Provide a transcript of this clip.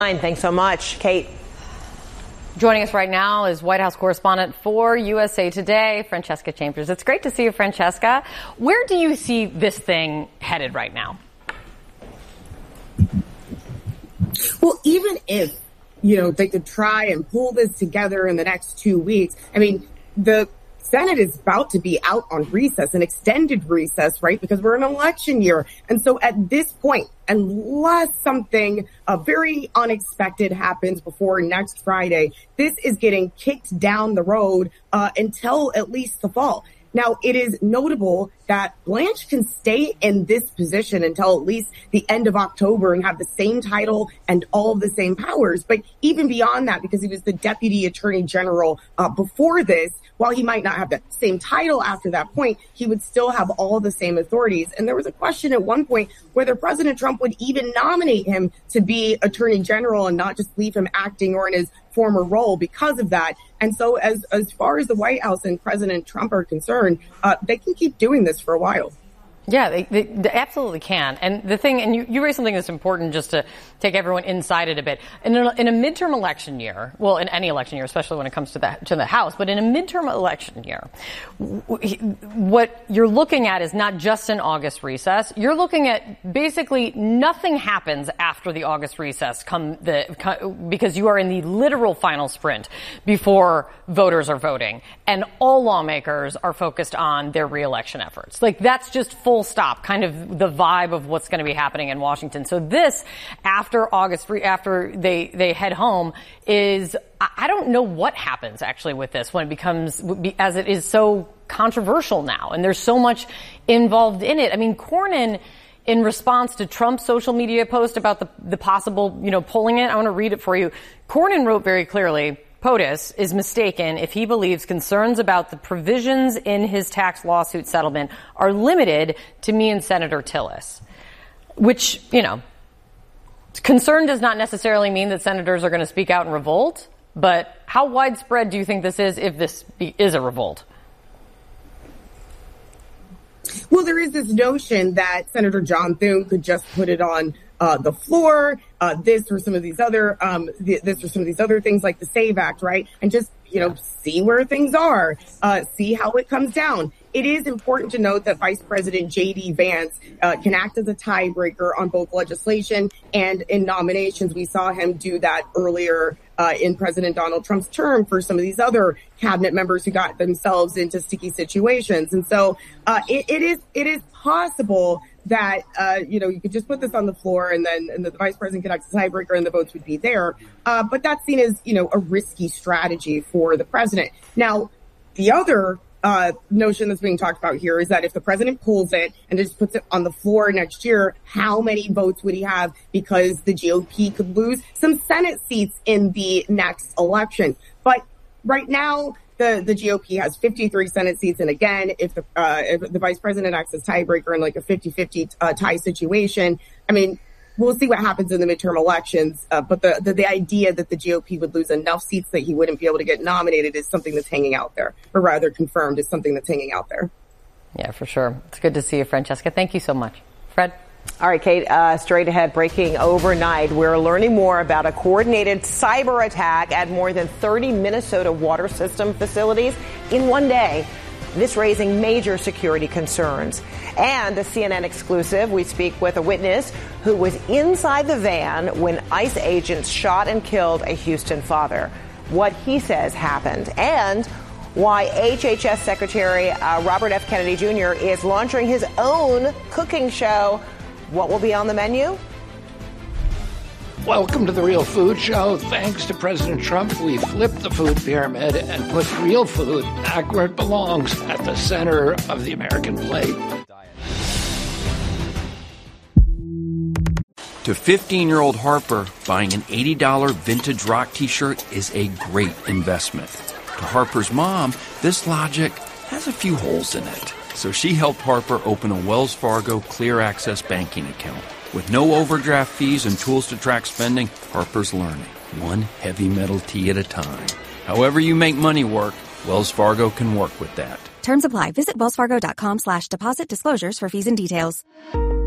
Thanks so much, Kate. Joining us right now is White House correspondent for USA Today, Francesca Chambers. It's great to see you, Francesca. Where do you see this thing headed right now? Well, even if, they could try and pull this together in the next 2 weeks, I mean, the Senate is about to be out on recess, an extended recess, right? Because we're in an election year. And so at this point, unless something very unexpected happens before next Friday, this is getting kicked down the road until at least the fall. Now, it is notable that Blanche can stay in this position until at least the end of October and have the same title and all of the same powers. But even beyond that, because he was the deputy attorney general before this, while he might not have the same title after that point, he would still have all the same authorities. And there was a question at one point whether President Trump would even nominate him to be attorney general and not just leave him acting or in his former role because of that. And so as far as the White House and President Trump are concerned, they can keep doing this for a while. Yeah, they absolutely can. And the thing, and you raised something that's important just to take everyone inside it a bit. In a midterm election year, well, in any election year, especially when it comes to the House, but in a midterm election year, what you're looking at is not just an August recess. You're looking at basically nothing happens after the August recess because you are in the literal final sprint before voters are voting. And all lawmakers are focused on their reelection efforts. Like, that's just full stop, kind of the vibe of what's going to be happening in Washington. So this, after they head home, is, I don't know what happens actually with this when it becomes, as it is so controversial now, and there's so much involved in it. I mean, Cornyn, in response to Trump's social media post about the possible, pulling it, I want to read it for you. Cornyn wrote very clearly, POTUS is mistaken if he believes concerns about the provisions in his tax lawsuit settlement are limited to me and Senator Tillis, which, concern does not necessarily mean that senators are going to speak out in revolt. But how widespread do you think this is if this is a revolt? Well, there is this notion that Senator John Thune could just put it on the floor, this or some of these other things like the SAVE Act, right? And just, see where things are, see how it comes down. It is important to note that Vice President J.D. Vance can act as a tiebreaker on both legislation and in nominations. We saw him do that earlier in President Donald Trump's term for some of these other cabinet members who got themselves into sticky situations. And so it is possible that, you could just put this on the floor and the vice president could act as a tiebreaker and the votes would be there. But that's seen as, a risky strategy for the president. Now, the other notion that's being talked about here is that if the president pulls it and just puts it on the floor next year, how many votes would he have? Because the GOP could lose some Senate seats in the next election. But right now, the GOP has 53 Senate seats. And again, if the vice president acts as tiebreaker in like a 50-50 tie situation, I mean, we'll see what happens in the midterm elections. But the idea that the GOP would lose enough seats that he wouldn't be able to get nominated is something that's hanging out there, or rather confirmed is something that's hanging out there. Yeah, for sure. It's good to see you, Francesca. Thank you so much. Fred? All right, Kate, straight ahead, breaking overnight. We're learning more about a coordinated cyber attack at more than 30 Minnesota water system facilities in one day. This raising major security concerns. And a CNN exclusive, we speak with a witness who was inside the van when ICE agents shot and killed a Houston father. What he says happened, and why HHS Secretary Robert F. Kennedy Jr. is launching his own cooking show. What will be on the menu? Welcome to the Real Food Show. Thanks to President Trump, we flipped the food pyramid and put real food back where it belongs, at the center of the American plate. To 15-year-old Harper, buying an $80 vintage rock t-shirt is a great investment. To Harper's mom, this logic has a few holes in it. So she helped Harper open a Wells Fargo Clear Access banking account. With no overdraft fees and tools to track spending, Harper's learning, one heavy metal tea at a time. However you make money work, Wells Fargo can work with that. Terms apply. Visit wellsfargo.com/deposit disclosures for fees and details.